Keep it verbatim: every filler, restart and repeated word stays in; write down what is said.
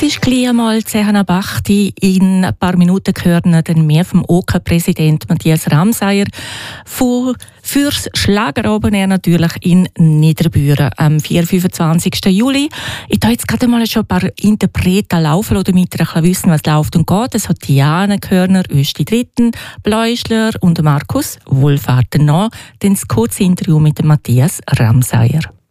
ist gleich einmal zehn Uhr acht. In ein paar Minuten hören dann mehr vom O K A-Präsident Matthias Ramsayer von fürs Schlageropen natürlich in Niederbüren am vierten und fünfundzwanzigsten Juli. Ich habe jetzt gerade mal schon ein paar Interpreten laufen, damit ihr ein bisschen wissen, was läuft und geht. Es hat Diana Körner, Östi Dritten, Bläuschler und Markus Wohlfahrt. Danach dann das kurze Interview mit dem Matthias Ramsayer.